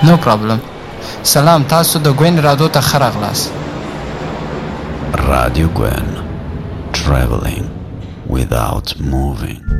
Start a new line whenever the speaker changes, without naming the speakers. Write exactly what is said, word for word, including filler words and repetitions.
No problem. سلام، تاسو د ګوین رادیو ته ښه راغلاست.
Radio Gwen, traveling without moving.